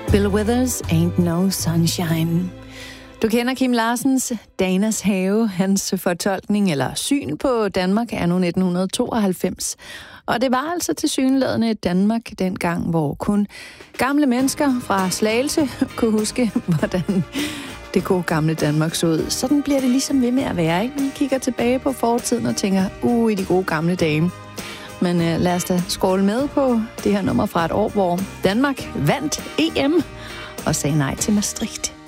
Bill Withers, Ain't No Sunshine. Du kender Kim Larsens Danas Have, hans fortolkning eller syn på Danmark er nu 1992. Og det var altså tilsyneladende Danmark dengang, hvor kun gamle mennesker fra Slagelse kunne huske, hvordan det gode gamle Danmark så ud. Sådan bliver det ligesom ved med at være, ikke? Vi kigger tilbage på fortiden og tænker, i de gode gamle dage. Men lad os da skåle med på det her nummer fra et år, hvor Danmark vandt EM og sagde nej til Maastricht.